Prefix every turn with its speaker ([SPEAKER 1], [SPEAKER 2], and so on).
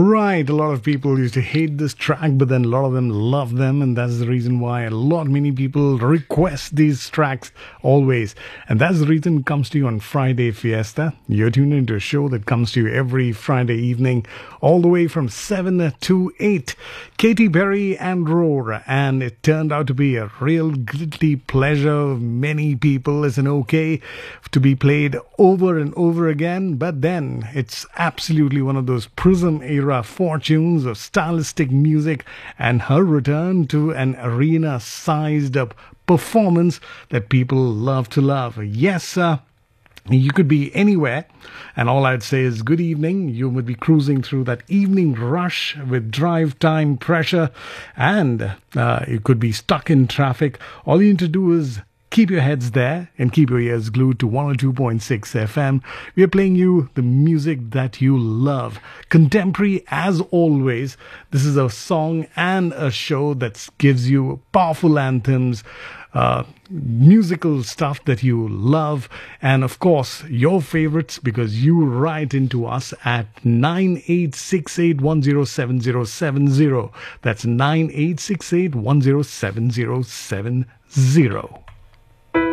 [SPEAKER 1] Right, a lot of people used to hate this track, but then a lot of them love them, and that's the reason why many people request these tracks always. And that's the reason it comes to you on Friday Fiesta. You're tuned into a show that comes to you every Friday evening, all the way from 7 to 8. Katy Perry and Roar, and it turned out to be a real guilty pleasure of many people. It's an okay to be played over and over again, but then it's absolutely one of those Prism era fortunes of stylistic music, and her return to an arena sized up performance that people love to love. Yes, you could be anywhere, and all I'd say is good evening. You would be cruising through that evening rush with drive time pressure, and you could be stuck in traffic. All you need to do is keep your heads there and keep your ears glued to 102.6 FM. We are playing you the music that you love. Contemporary as always. This is a song and a show that gives you powerful anthems, musical stuff that you love, and of course your favorites, because you write into us at 9868107070. That's 9868107070.